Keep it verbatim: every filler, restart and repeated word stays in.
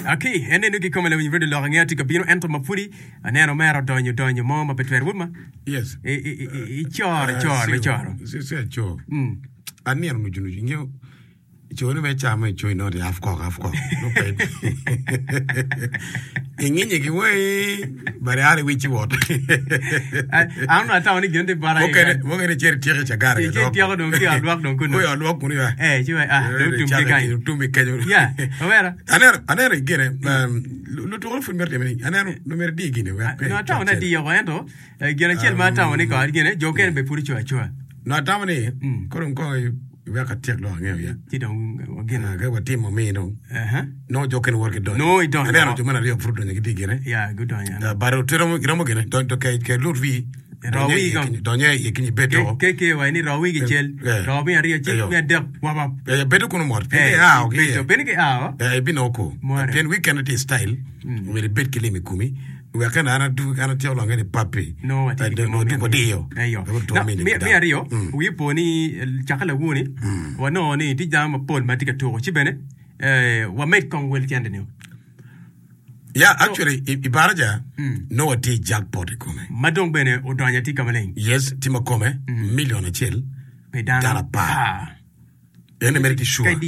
Okay, ene nuki come le vedo lo ngati capino ento mapuri, anero mero donyo donyo mo ma petwer wudma. Yes. E e e choro choro choro. Se se choro. Mm. Anero no junu ngio. Choro me chama choi no de afko afko. No pe. Inginye ki we bare ale wichi wot. I'm not tawni gende bara. Okay, wo ngene cher cher chagara. Ke tiago don ki alwak don kuno. Wo alwak kuno ya. Eh, chiwa ah, dum ke kai. Dum ke kai. Yeah, overa. Anero anero gene lo to fu merde meni. Anero no mer di gine we. No tawna di yo ento. Gene chel ma tawni ko gene joken be puri chwa chwa. No tawni ko ko we ka tek lo ngeo ya. Ti don gene. Ga wa timo me no. Uh-huh. No joken work don. No, it don't. Anero to mana rio fruto ne gidi gene. Yeah, good on ya. Baro tero mo gene. Don to kai ke lur vi. Rawi gam. Donye yekini beto. Ke ke wa ni rawi ke chel. Rawi ari chel me dep wa ba. Eh beto kuno mor. Eh ah okay. Beto ben ke ah. Eh binoko. Then we can it style. We the bet kilimi kumi. We can ana do ana tell long any papi. No, I don't know do dio. Ayo. Me me ari yo. We poni chakala woni. Wa no ni ti jam pol matika to chi bene. Eh wa make kong wel tiende ne. Yeah, actually, Ibaraja, no a tea jackpot come. Madong bene odanya ti kamaleng. Yes, Tima come, million a chill. Pedana pa. Ene meriti sure.